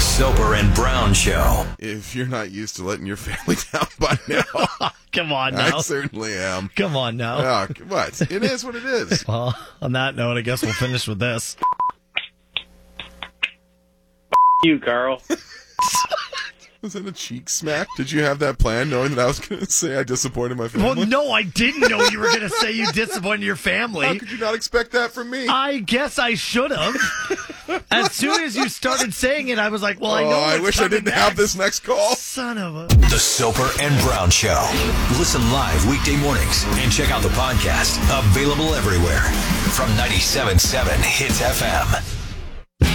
Soper and Brown Show. If you're not used to letting your family down by now, Come on now. I certainly am. Come on now. Oh, what? It is what it is. Well, on that note, I guess we'll finish with this. You, Carl. Was that a cheek smack? Did you have that plan, knowing that I was going to say I disappointed my family? Well, no, I didn't know you were going to say you disappointed your How family. could you not expect that from me? I guess I should have. As soon as you started saying it, I was like, well, I know I what's wish I coming didn't have next. this next call. Son of a... The Soper and Brown Show. Listen live weekday mornings and check out the podcast. Available everywhere from 97.7 Hits FM.